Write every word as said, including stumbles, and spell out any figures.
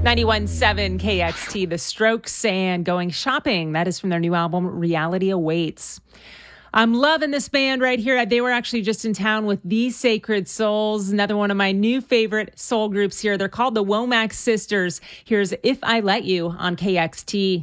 ninety-one point seven K X T, The Strokes, and Going Shopping. That is from their new album, Reality Awaits. I'm loving this band right here. They were actually just in town with The Sacred Souls, another one of my new favorite soul groups here. They're called the Womack Sisters. Here's If I Let You on K X T.